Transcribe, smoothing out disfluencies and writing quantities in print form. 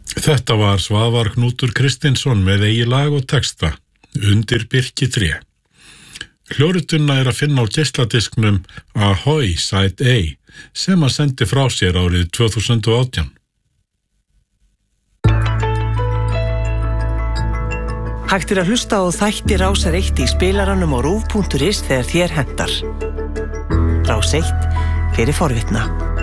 Þetta var Svavar Knútur Kristinsson með eigið lag og texta, Undir birkitré. Hljóðritunina að finna á geisladisknum Ahoy Side A sem hann sendi frá sér árið 2018. Hægt að hlusta á þætti Rásar 1 í spilaranum á rúv.is þegar þér hentar. Rás 1 fyrir forvitna.